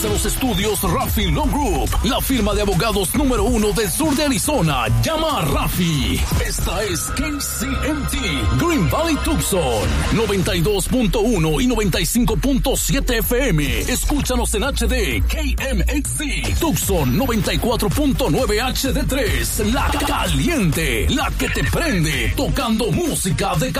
desde los estudios Rafi Law Group, la firma de abogados número 1 del sur de Arizona. Llama a Rafi. Esta es KCMT Green Valley Tucson 92.1 y 95.7 FM. Escúchanos en HD KMXD Tucson 94.9 HD3. La caliente, la que te prende, tocando música de